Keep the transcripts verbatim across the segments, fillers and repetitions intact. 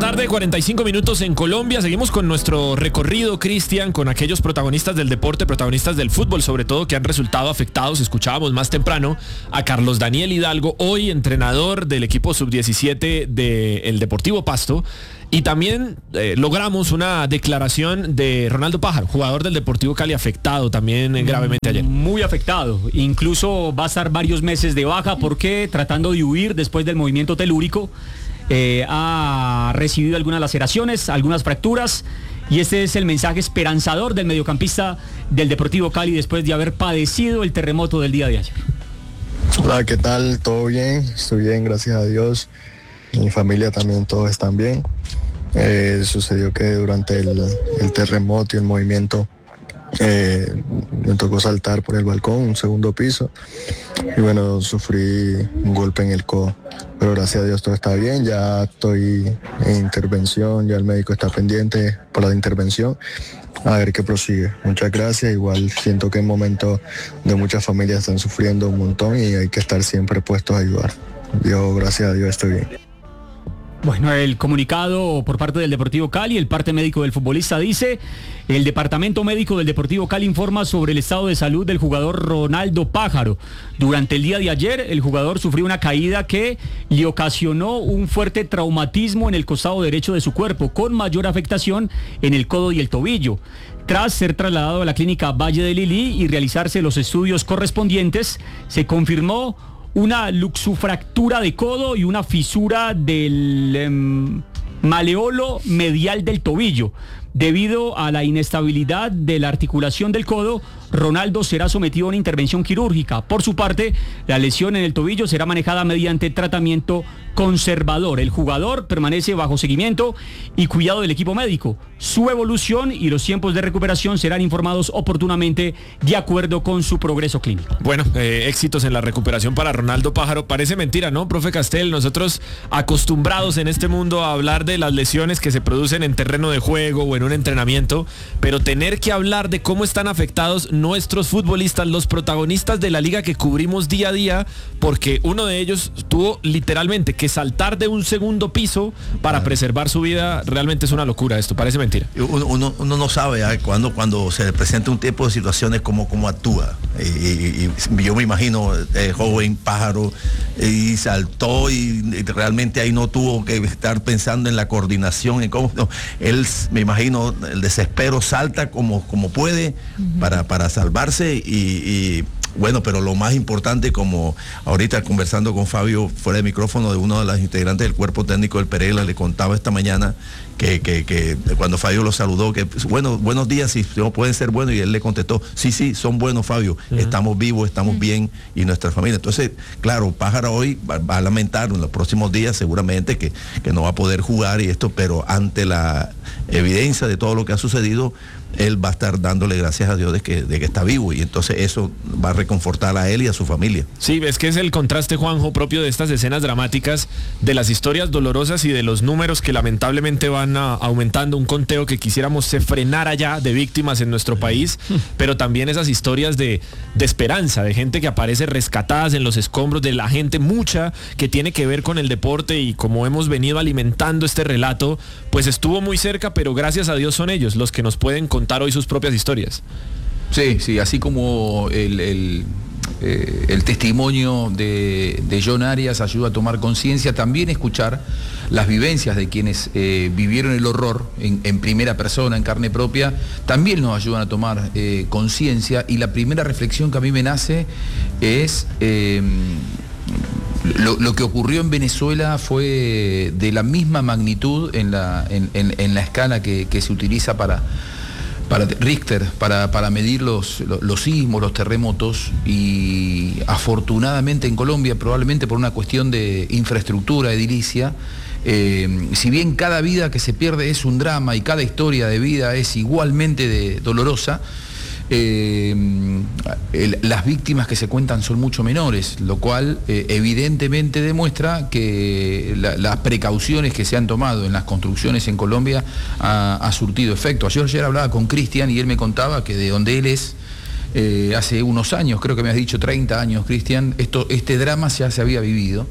tarde, cuarenta y cinco minutos en Colombia. Seguimos con nuestro recorrido, Cristian, con aquellos protagonistas del deporte, protagonistas del fútbol, sobre todo, que han resultado afectados. Escuchábamos más temprano a Carlos Daniel Hidalgo, hoy entrenador del equipo sub diecisiete del Deportivo Pasto. Y también eh, logramos una declaración de Ronaldo Pájaro, jugador del Deportivo Cali, afectado también eh, gravemente ayer. Muy afectado, incluso va a estar varios meses de baja porque tratando de huir después del movimiento telúrico, eh, ha recibido algunas laceraciones, algunas fracturas, y este es el mensaje esperanzador del mediocampista del Deportivo Cali después de haber padecido el terremoto del día de ayer. Hola, ¿qué tal? ¿Todo bien? Estoy bien, gracias a Dios. Mi familia también, todos están bien. Eh, sucedió que durante el, el terremoto y el movimiento eh, me tocó saltar por el balcón, un segundo piso, y bueno, sufrí un golpe en el codo, pero gracias a Dios todo está bien. Ya estoy en intervención, ya el médico está pendiente por la intervención, a ver qué prosigue. Muchas gracias. Igual siento que en momentos de muchas familias están sufriendo un montón y hay que estar siempre puestos a ayudar. Yo, gracias a Dios, estoy bien. Bueno, el comunicado por parte del Deportivo Cali, el parte médico del futbolista dice: el departamento médico del Deportivo Cali informa sobre el estado de salud del jugador Ronaldo Pájaro. Durante el día de ayer, el jugador sufrió una caída que le ocasionó un fuerte traumatismo en el costado derecho de su cuerpo, con mayor afectación en el codo y el tobillo. Tras ser trasladado a la clínica Valle de Lili y realizarse los estudios correspondientes, se confirmó una luxufractura de codo y una fisura del eh, maleolo medial del tobillo. Debido a la inestabilidad de la articulación del codo, Ronaldo será sometido a una intervención quirúrgica. Por su parte, la lesión en el tobillo será manejada mediante tratamiento conservador. El jugador permanece bajo seguimiento y cuidado del equipo médico. Su evolución y los tiempos de recuperación serán informados oportunamente de acuerdo con su progreso clínico. Bueno, eh, éxitos en la recuperación para Ronaldo Pájaro. Parece mentira, ¿no, profe Castel? Nosotros acostumbrados en este mundo a hablar de las lesiones que se producen en terreno de juego o en un entrenamiento, pero tener que hablar de cómo están afectados nuestros futbolistas, los protagonistas de la liga que cubrimos día a día, porque uno de ellos tuvo literalmente que saltar de un segundo piso para claro. preservar su vida. Realmente es una locura esto, parece mentira. Uno, uno, uno no sabe ¿eh? cuando, cuando se le presenta un tipo de situaciones cómo, cómo actúa. Y, y, y yo me imagino eh, joven Pájaro y saltó y, y realmente ahí no tuvo que estar pensando en la coordinación, en cómo no, él me imagino el desespero, salta como, como puede uh-huh. para, para salvarse y, y bueno, pero lo más importante, como ahorita conversando con Fabio fuera de micrófono, de uno de los integrantes del cuerpo técnico del Pereira, le contaba esta mañana que, que, que cuando Fabio lo saludó, que bueno, buenos días, si no pueden ser buenos, y él le contestó, sí, sí, son buenos, Fabio, uh-huh. estamos vivos, estamos uh-huh. bien, y nuestra familia. Entonces, claro, Pájaro hoy va, va a lamentar en los próximos días seguramente que, que no va a poder jugar y esto, pero ante la evidencia de todo lo que ha sucedido, él va a estar dándole gracias a Dios de que, de que está vivo, y entonces eso va a reconfortar a él y a su familia. Sí, es que es el contraste, Juanjo, propio de estas escenas dramáticas, de las historias dolorosas y de los números que lamentablemente van a, aumentando, un conteo que quisiéramos se frenara ya de víctimas en nuestro país, pero también esas historias de, de esperanza, de gente que aparece rescatadas en los escombros, de la gente mucha que tiene que ver con el deporte, y como hemos venido alimentando este relato, pues estuvo muy cerca, pero gracias a Dios son ellos los que nos pueden contar hoy sus propias historias. Sí, sí, así como el, el, eh, el testimonio de, de John Arias ayuda a tomar conciencia, también escuchar las vivencias de quienes eh, vivieron el horror en, en primera persona, en carne propia, también nos ayudan a tomar eh, conciencia, y la primera reflexión que a mí me nace es... Eh, Lo, lo que ocurrió en Venezuela fue de la misma magnitud en la, en, en, en la escala que, que se utiliza para, para Richter, para, para medir los, los, los sismos, los terremotos, y afortunadamente en Colombia, probablemente por una cuestión de infraestructura edilicia, eh, si bien cada vida que se pierde es un drama y cada historia de vida es igualmente de, dolorosa, Eh, el, las víctimas que se cuentan son mucho menores, lo cual eh, evidentemente demuestra que la, las precauciones que se han tomado en las construcciones en Colombia ha, ha surtido efecto. Yo ayer hablaba con Cristian y él me contaba que de donde él es, eh, hace unos años, creo que me has dicho treinta años, Cristian, esto, este drama ya se había vivido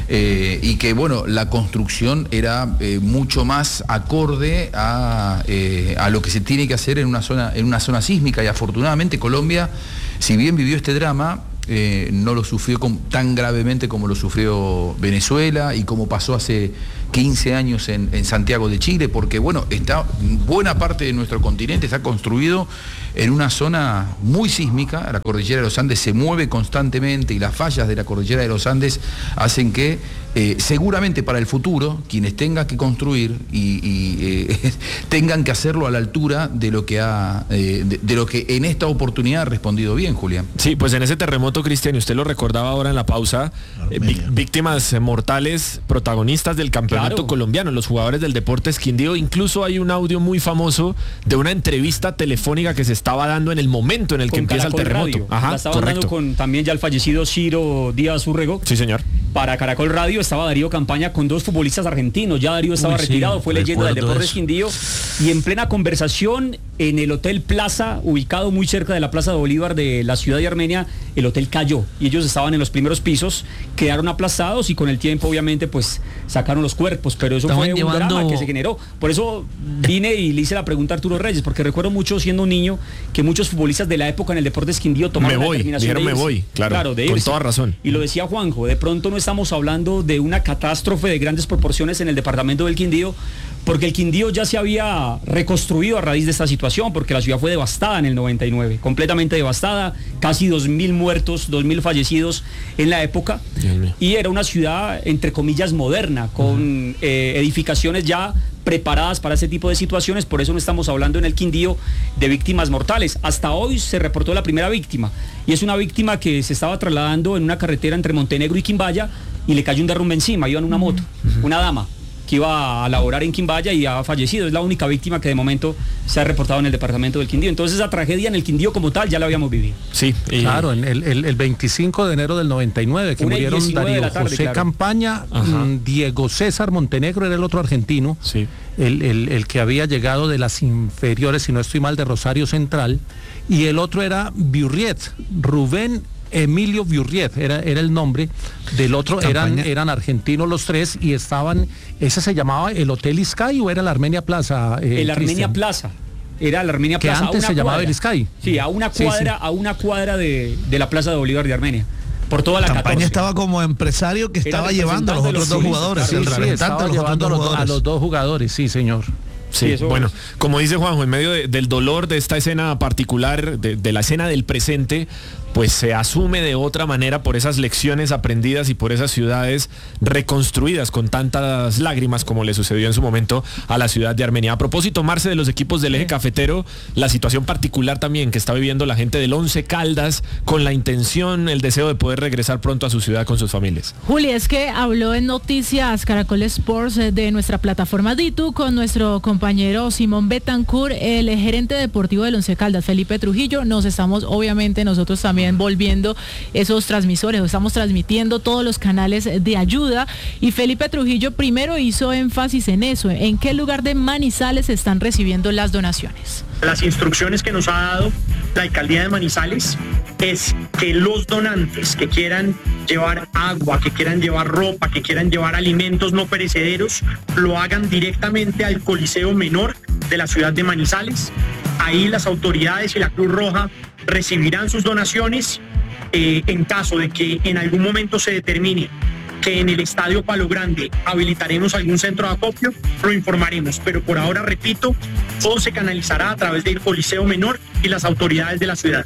eh, y que bueno, la construcción era eh, mucho más acorde a, eh, a lo que se tiene que hacer en una zona, en una zona sísmica, y afortunadamente Colombia, si bien vivió este drama, Eh, no lo sufrió con, tan gravemente como lo sufrió Venezuela y como pasó hace quince años en, en Santiago de Chile, porque bueno, está, buena parte de nuestro continente está construido en una zona muy sísmica. La cordillera de los Andes se mueve constantemente y las fallas de la cordillera de los Andes hacen que eh, seguramente para el futuro quienes tengan que construir y, y eh, tengan que hacerlo a la altura de lo que ha eh, de, de lo que en esta oportunidad ha respondido bien, Julián. Sí, pues en ese terremoto, Cristian, y usted lo recordaba ahora en la pausa, eh, víctimas eh, mortales, protagonistas del campeonato claro. colombiano, los jugadores del Deportes Quindío. Incluso hay un audio muy famoso de una entrevista telefónica que se estaba dando en el momento en el con que empieza Caracol el terremoto. Radio. Ajá, la estaban correcto. dando con también ya el fallecido Ciro Díaz Urrego. Sí, señor. Para Caracol Radio estaba Darío Campaña con dos futbolistas argentinos. Ya Darío estaba Uy, retirado, sí, fue leyenda del Deportes eso. Quindío. Y en plena conversación en el Hotel Plaza, ubicado muy cerca de la Plaza de Bolívar de la ciudad de Armenia, el hotel cayó y ellos estaban en los primeros pisos, quedaron aplastados y con el tiempo obviamente pues sacaron los cuerpos, pero eso Estaban fue un llevando... drama que se generó. Por eso vine y le hice la pregunta a Arturo Reyes, porque recuerdo mucho siendo un niño que muchos futbolistas de la época en el Deportes Quindío tomaron me voy, la determinación dijeron de irse. me voy, claro, claro de con toda razón. Y lo decía Juanjo, de pronto no estamos hablando de una catástrofe de grandes proporciones en el departamento del Quindío, porque el Quindío ya se había reconstruido a raíz de esta situación, porque la ciudad fue devastada en el noventa y nueve, completamente devastada, casi dos mil muertos, dos mil fallecidos en la época, y era una ciudad, entre comillas, moderna, con uh-huh. eh, edificaciones ya preparadas para ese tipo de situaciones. Por eso no estamos hablando en el Quindío de víctimas mortales. Hasta hoy se reportó la primera víctima, y es una víctima que se estaba trasladando en una carretera entre Montenegro y Quimbaya, y le cayó un derrumbe encima, iba en una moto, uh-huh. una dama que iba a laborar en Quimbaya y ha fallecido. Es la única víctima que de momento se ha reportado en el departamento del Quindío. Entonces esa tragedia en el Quindío como tal ya la habíamos vivido. Sí, y... claro, en el, el, el veinticinco de enero del noventa y nueve, que murieron Darío tarde, José claro. Campaña, Ajá. Diego César Montenegro era el otro argentino, sí. el, el, el que había llegado de las inferiores, si no estoy mal, de Rosario Central, y el otro era Biurriet, Rubén Emilio Biurriet, era, era el nombre del otro, eran, eran argentinos los tres y estaban, ese se llamaba el Hotel Sky o era la Armenia Plaza. Eh, el Armenia Cristian. Plaza. Era la Armenia Plaza. Que antes se llamaba cuadra. el Sky. Sí, a una cuadra, sí, sí. a una cuadra de, de la Plaza de Bolívar de Armenia. Por toda la Campaña catorce. Estaba como empresario que estaba llevando a los otros dos jugadores. Sí, sí, estaba llevando a los, a los dos jugadores, sí, señor. Sí, sí, bueno, como dice Juanjo, en medio de, del dolor de esta escena particular, de, de la escena del presente, pues se asume de otra manera por esas lecciones aprendidas y por esas ciudades reconstruidas con tantas lágrimas como le sucedió en su momento a la ciudad de Armenia. A propósito, Marce, de los equipos del eje cafetero, la situación particular también que está viviendo la gente del Once Caldas con la intención, el deseo de poder regresar pronto a su ciudad con sus familias. Juli, es que habló en Noticias Caracol Sports de nuestra plataforma Ditu con nuestro compañero Simón Betancourt, el gerente deportivo del Once Caldas, Felipe Trujillo. Nos estamos, obviamente, nosotros también volviendo esos transmisores, estamos transmitiendo todos los canales de ayuda, y Felipe Trujillo primero hizo énfasis en eso, en qué lugar de Manizales se están recibiendo las donaciones. Las instrucciones que nos ha dado la alcaldía de Manizales es que los donantes que quieran llevar agua, que quieran llevar ropa, que quieran llevar alimentos no perecederos, lo hagan directamente al Coliseo Menor de la ciudad de Manizales. Ahí las autoridades y la Cruz Roja recibirán sus donaciones. Eh, en caso de que en algún momento se determine que en el Estadio Palo Grande habilitaremos algún centro de acopio, lo informaremos, pero por ahora, repito, todo se canalizará a través del Coliseo Menor y las autoridades de la ciudad.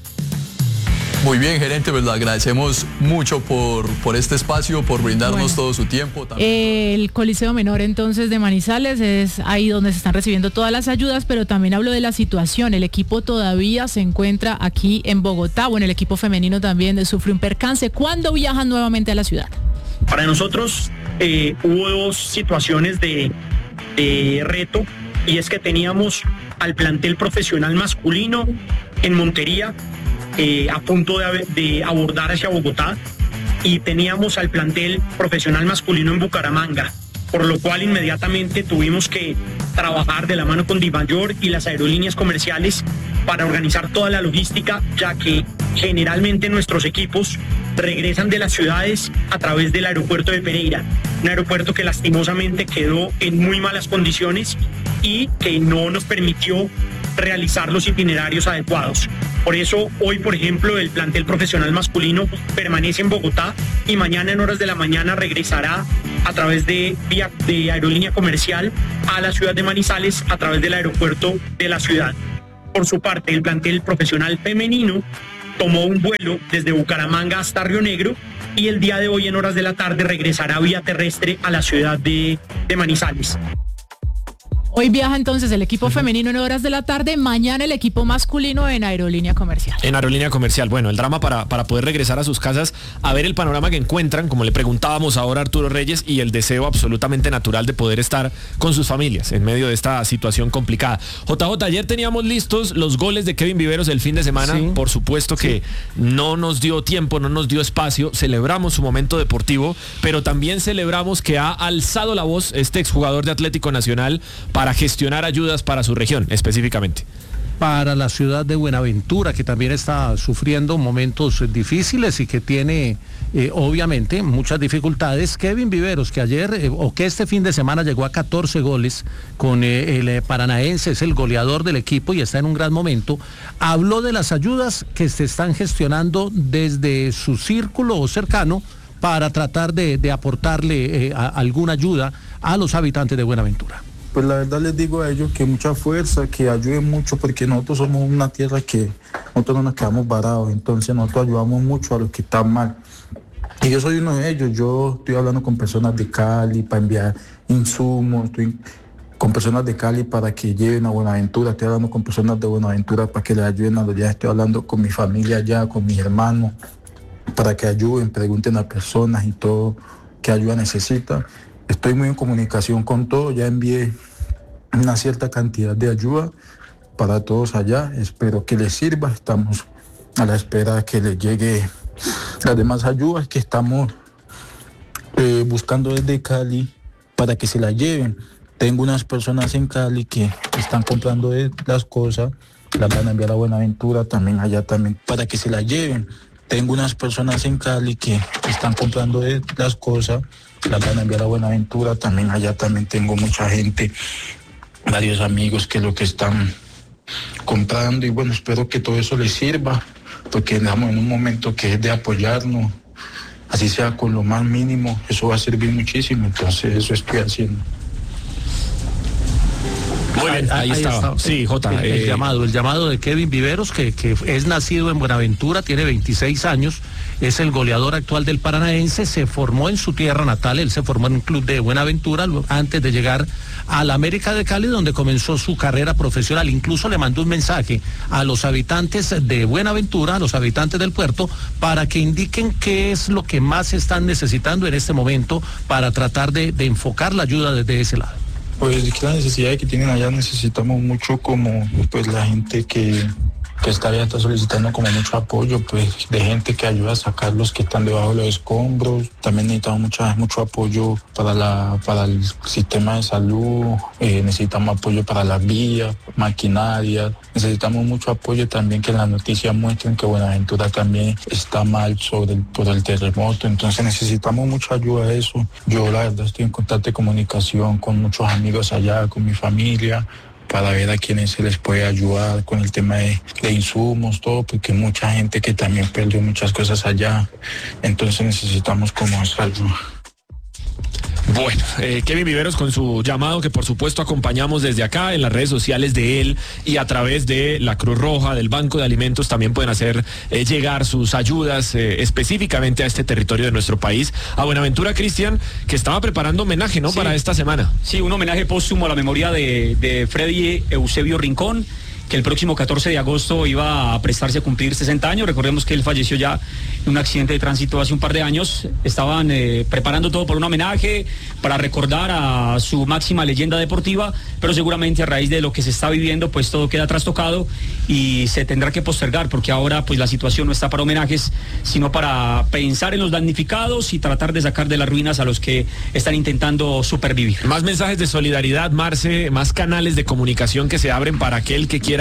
Muy bien, gerente, pues le agradecemos mucho por, por este espacio, por brindarnos bueno, todo su tiempo. También. El Coliseo Menor entonces de Manizales es ahí donde se están recibiendo todas las ayudas, pero también hablo de la situación. El equipo todavía se encuentra aquí en Bogotá. Bueno, el equipo femenino también sufre un percance. ¿Cuándo viajan nuevamente a la ciudad? Para nosotros eh, hubo dos situaciones de, de reto, y es que teníamos al plantel profesional masculino en Montería, Eh, a punto de, de abordar hacia Bogotá, y teníamos al plantel profesional masculino en Bucaramanga, por lo cual inmediatamente tuvimos que trabajar de la mano con Dimayor y las aerolíneas comerciales para organizar toda la logística, ya que generalmente nuestros equipos regresan de las ciudades a través del aeropuerto de Pereira, un aeropuerto que lastimosamente quedó en muy malas condiciones y que no nos permitió realizar los itinerarios adecuados. Por eso hoy, por ejemplo, el plantel profesional masculino permanece en Bogotá y mañana en horas de la mañana regresará a través de vía de aerolínea comercial a la ciudad de Manizales a través del aeropuerto de la ciudad. Por su parte, el plantel profesional femenino tomó un vuelo desde Bucaramanga hasta Río Negro y el día de hoy en horas de la tarde regresará vía terrestre a la ciudad de, de Manizales. Hoy viaja entonces el equipo femenino en horas de la tarde, mañana el equipo masculino en aerolínea comercial. En aerolínea comercial, bueno, el drama para, para poder regresar a sus casas a ver el panorama que encuentran, como le preguntábamos ahora a Arturo Reyes, y el deseo absolutamente natural de poder estar con sus familias en medio de esta situación complicada. J J, ayer teníamos listos los goles de Kevin Viveros el fin de semana, sí. Por supuesto que sí. No nos dio tiempo, no nos dio espacio, celebramos su momento deportivo, pero también celebramos que ha alzado la voz este exjugador de Atlético Nacional para para gestionar ayudas para su región específicamente. Para la ciudad de Buenaventura, que también está sufriendo momentos difíciles y que tiene eh, obviamente muchas dificultades. Kevin Viveros, que ayer eh, o que este fin de semana llegó a catorce goles con eh, el eh, Paranaense, es el goleador del equipo y está en un gran momento, habló de las ayudas que se están gestionando desde su círculo cercano para tratar de, de aportarle eh, a, alguna ayuda a los habitantes de Buenaventura. Pues la verdad les digo a ellos que mucha fuerza, que ayuden mucho, porque nosotros somos una tierra que nosotros no nos quedamos varados, entonces nosotros ayudamos mucho a los que están mal. Y yo soy uno de ellos, yo estoy hablando con personas de Cali para enviar insumos, estoy con personas de Cali para que lleven a Buenaventura, estoy hablando con personas de Buenaventura para que les ayuden a los días, estoy hablando con mi familia allá, con mis hermanos, para que ayuden, pregunten a personas y todo, qué ayuda necesitan. Estoy muy en comunicación con todos, ya envié una cierta cantidad de ayuda para todos allá, espero que les sirva, estamos a la espera de que les llegue las demás ayudas que estamos eh, buscando desde Cali para que se las lleven. Tengo unas personas en Cali que están comprando las cosas, las van a enviar a Buenaventura, también allá también, para que se las lleven. Tengo unas personas en Cali que están comprando las cosas, las van a enviar a Buenaventura, también allá también tengo mucha gente, varios amigos que lo que están comprando y bueno, espero que todo eso les sirva, porque estamos en un momento que es de apoyarnos, así sea con lo más mínimo, eso va a servir muchísimo, entonces eso estoy haciendo. Muy bien, ahí, ahí está. está. Sí, Jota. El, el eh... llamado, el llamado de Kevin Viveros, que, que es nacido en Buenaventura, tiene veintiséis años, es el goleador actual del Paranaense, se formó en su tierra natal, él se formó en un club de Buenaventura antes de llegar a la América de Cali, donde comenzó su carrera profesional. Incluso le mandó un mensaje a los habitantes de Buenaventura, a los habitantes del puerto, para que indiquen qué es lo que más están necesitando en este momento para tratar de, de enfocar la ayuda desde ese lado. Pues la necesidad que tienen allá necesitamos mucho, como pues la gente que, que está allá está solicitando como mucho apoyo, pues de gente que ayuda a sacar los que están debajo de los escombros. También necesitamos mucha, mucho apoyo para, la, para el sistema de salud, eh, necesitamos apoyo para las vías, maquinaria, necesitamos mucho apoyo también que las noticias muestren que Buenaventura también está mal sobre el, por el terremoto, entonces necesitamos mucha ayuda a eso. Yo la verdad estoy en constante comunicación con muchos amigos allá, con mi familia, para ver a quienes se les puede ayudar con el tema de, de insumos, todo, porque mucha gente que también perdió muchas cosas allá, entonces necesitamos como esa ayuda. Bueno, eh, Kevin Viveros con su llamado que por supuesto acompañamos desde acá en las redes sociales de él y a través de la Cruz Roja, del Banco de Alimentos, también pueden hacer eh, llegar sus ayudas eh, específicamente a este territorio de nuestro país. A Buenaventura, Cristian, que estaba preparando homenaje, ¿no? Sí, para esta semana. Sí, un homenaje póstumo a la memoria de, de Freddy Eusebio Rincón, que el próximo catorce de agosto iba a prestarse a cumplir sesenta años. Recordemos que él falleció ya en un accidente de tránsito hace un par de años. Estaban eh, preparando todo por un homenaje, para recordar a su máxima leyenda deportiva, pero seguramente a raíz de lo que se está viviendo, pues todo queda trastocado y se tendrá que postergar, porque ahora pues la situación no está para homenajes, sino para pensar en los damnificados y tratar de sacar de las ruinas a los que están intentando supervivir. Más mensajes de solidaridad, Marce, más canales de comunicación que se abren para aquel que quiera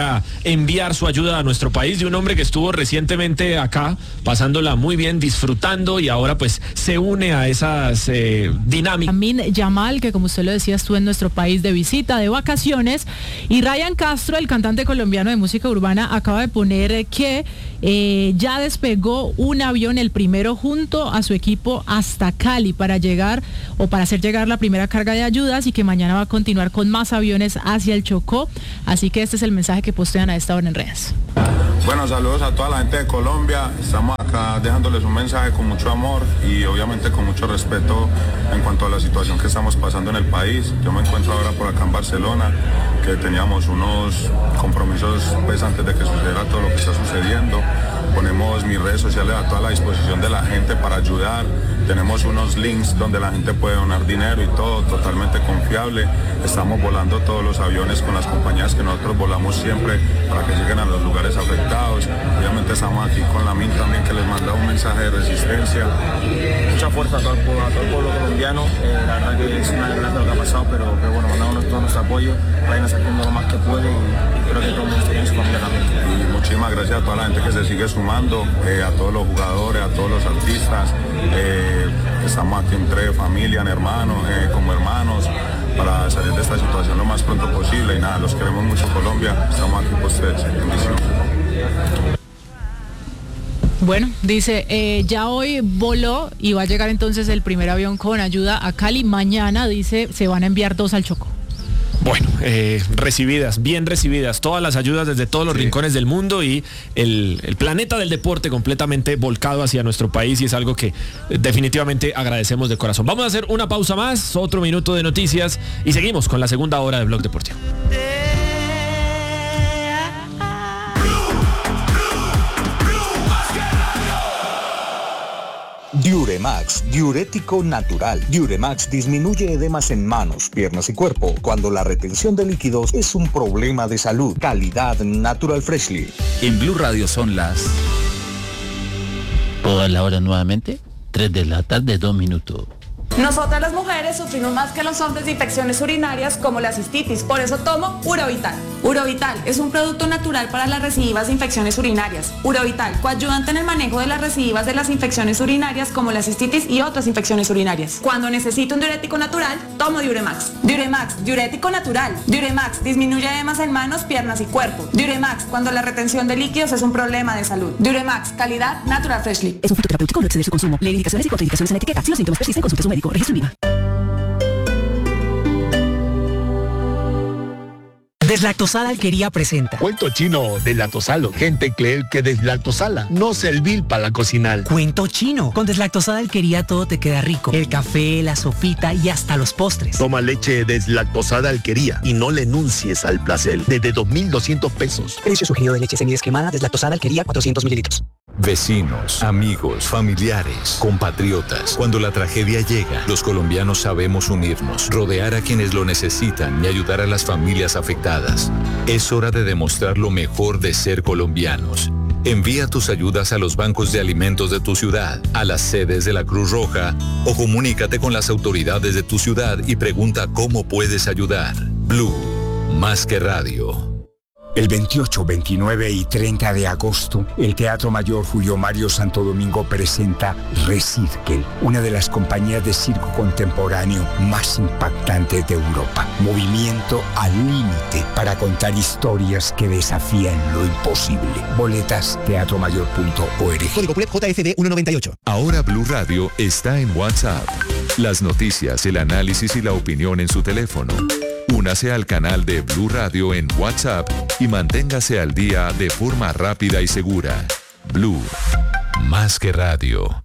quiera enviar su ayuda a nuestro país, de un hombre que estuvo recientemente acá, pasándola muy bien, disfrutando, y ahora pues se une a esas eh, dinámicas. Amin Yamal, que como usted lo decía, estuvo en nuestro país de visita, de vacaciones, y Ryan Castro, el cantante colombiano de música urbana, acaba de poner que eh, ya despegó un avión, el primero, junto a su equipo hasta Cali para llegar o para hacer llegar la primera carga de ayudas, y que mañana va a continuar con más aviones hacia el Chocó. Así que este es el mensaje que postean a esta hora en redes. Bueno, saludos a toda la gente de Colombia. Estamos acá dejándoles un mensaje con mucho amor y obviamente con mucho respeto en cuanto a la situación que estamos pasando en el país. Yo me encuentro ahora por acá en Barcelona, que teníamos unos compromisos pues antes de que sucediera todo lo que está sucediendo. Ponemos mis redes sociales a toda la disposición de la gente para ayudar. Tenemos unos links donde la gente puede donar dinero y todo, totalmente confiable. Estamos volando todos los aviones con las compañías que nosotros volamos siempre para que lleguen a los lugares afectados. Obviamente estamos aquí con la M I N también, que les manda un mensaje de resistencia. Mucha fuerza a todo el pueblo, a todo el pueblo colombiano. Eh, la verdad que es una desgracia lo que ha pasado, pero, pero bueno, mandamos todo nuestro apoyo. Vayan haciendo lo más que puede y, y creo que todo el mundo esté en su familia también. Y muchísimas gracias a toda la gente que se sigue sumando, eh, a todos los jugadores, a todos los artistas. Eh, estamos aquí entre familia, en hermanos, eh, como hermanos, para salir de esta situación lo más pronto posible. Y nada, los queremos mucho, Colombia. Estamos aquí por ustedes. Bendición. Bueno, dice, eh, ya hoy voló y va a llegar entonces el primer avión con ayuda a Cali. Mañana, dice, se van a enviar dos al Chocó. Bueno, eh, recibidas, bien recibidas, todas las ayudas desde todos los sí. rincones del mundo, y el, el planeta del deporte completamente volcado hacia nuestro país, y es algo que definitivamente agradecemos de corazón. Vamos a hacer una pausa más, otro minuto de noticias, y seguimos con la segunda hora de Blog Deportivo. Diuremax, diurético natural. Diuremax disminuye edemas en manos, piernas y cuerpo cuando la retención de líquidos es un problema de salud. Calidad Natural Freshly. En Blue Radio son las... ¿Puedo dar la hora nuevamente? tres de la tarde, dos minutos. Nosotras las mujeres sufrimos más que los hombres de infecciones urinarias como la cistitis, por eso tomo Urovital. Urovital es un producto natural para las recidivas de infecciones urinarias. Urovital, coayudante en el manejo de las recidivas de las infecciones urinarias como la cistitis y otras infecciones urinarias. Cuando necesito un diurético natural, tomo Diuremax. Diuremax, diurético natural. Diuremax disminuye edemas en manos, piernas y cuerpo. Diuremax, cuando la retención de líquidos es un problema de salud. Diuremax, calidad Natural Freshly. Es un fitoterapéutico, no exceder su consumo. Lee indicaciones y contraindicaciones en la etiqueta. Si los síntomas persisten, consulte a su médico. Registro IVA. Deslactosada Alquería presenta Cuento chino deslactosalo. Gente cree que deslactosala no servir para cocinar. Cuento chino. Con Deslactosada Alquería todo te queda rico. El café, la sopita y hasta los postres. Toma leche deslactosada Alquería y no le enuncies al placer. Desde dos mil doscientos pesos. Precio sugerido de leche semidescremada Deslactosada Alquería, cuatrocientos mililitros. Vecinos, amigos, familiares, compatriotas. Cuando la tragedia llega, los colombianos sabemos unirnos, rodear a quienes lo necesitan y ayudar a las familias afectadas. Es hora de demostrar lo mejor de ser colombianos. Envía tus ayudas a los bancos de alimentos de tu ciudad, a las sedes de la Cruz Roja, o comunícate con las autoridades de tu ciudad y pregunta cómo puedes ayudar. Blue, más que radio. El veintiocho, veintinueve y treinta de agosto, el Teatro Mayor Julio Mario Santo Domingo presenta Recirkel, una de las compañías de circo contemporáneo más impactantes de Europa. Movimiento al límite para contar historias que desafían lo imposible. Boletas teatro mayor punto org. Código P U L E P J F D ciento noventa y ocho. Ahora Blue Radio está en WhatsApp. Las noticias, el análisis y la opinión en su teléfono. Únase al canal de Blue Radio en WhatsApp y manténgase al día de forma rápida y segura. Blue, más que radio.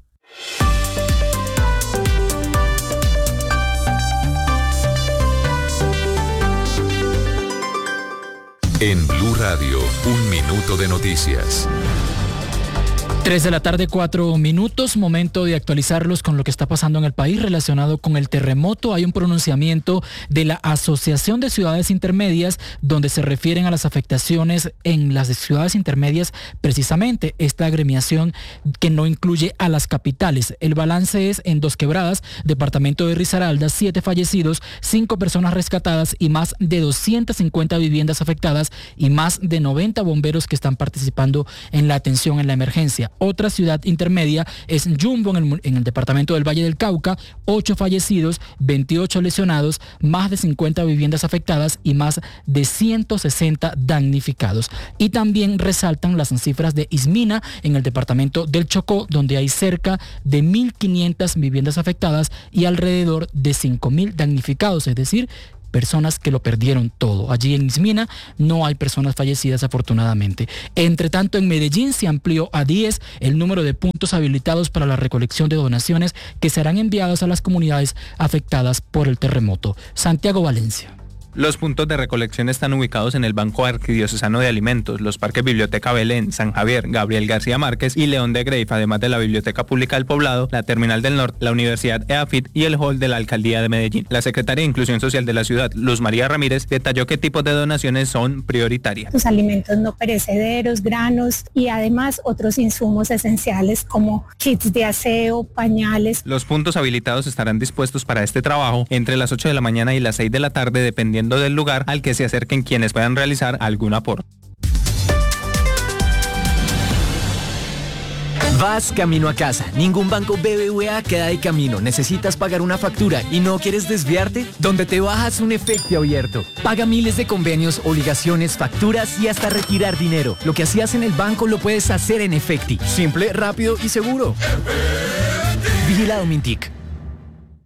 En Blue Radio, un minuto de noticias. Tres de la tarde, cuatro minutos, momento de actualizarlos con lo que está pasando en el país relacionado con el terremoto. Hay un pronunciamiento de la Asociación de Ciudades Intermedias donde se refieren a las afectaciones en las ciudades intermedias, precisamente esta agremiación que no incluye a las capitales. El balance es en Dos Quebradas, departamento de Risaralda, siete fallecidos, cinco personas rescatadas y más de doscientas cincuenta viviendas afectadas y más de noventa bomberos que están participando en la atención en la emergencia. Otra ciudad intermedia es Yumbo en el, en el departamento del Valle del Cauca, ocho fallecidos, veintiocho lesionados, más de cincuenta viviendas afectadas y más de ciento sesenta damnificados. Y también resaltan las cifras de Ismina en el departamento del Chocó, donde hay cerca de mil quinientas viviendas afectadas y alrededor de cinco mil damnificados, es decir, personas que lo perdieron todo. Allí en Ismina no hay personas fallecidas, afortunadamente. Entre tanto, en Medellín se amplió a diez el número de puntos habilitados para la recolección de donaciones que serán enviadas a las comunidades afectadas por el terremoto. Santiago Valencia. Los puntos de recolección están ubicados en el Banco Arquidiocesano de Alimentos, los parques Biblioteca Belén, San Javier, Gabriel García Márquez y León de Greiff, además de la Biblioteca Pública del Poblado, la Terminal del Norte, la Universidad EAFIT y el hall de la Alcaldía de Medellín. La secretaria de Inclusión Social de la ciudad, Luz María Ramírez, detalló qué tipos de donaciones son prioritarias. Los alimentos no perecederos, granos y además otros insumos esenciales como kits de aseo, pañales. Los puntos habilitados estarán dispuestos para este trabajo entre las ocho de la mañana y las seis de la tarde, dependiendo del lugar al que se acerquen quienes puedan realizar algún aporte. Vas camino a casa. Ningún banco B B V A queda de camino. Necesitas pagar una factura y no quieres desviarte. Donde te bajas un efecto abierto. Paga miles de convenios, obligaciones, facturas y hasta retirar dinero. Lo que hacías en el banco lo puedes hacer en Efecti. Simple, rápido y seguro. Vigilado Mintic.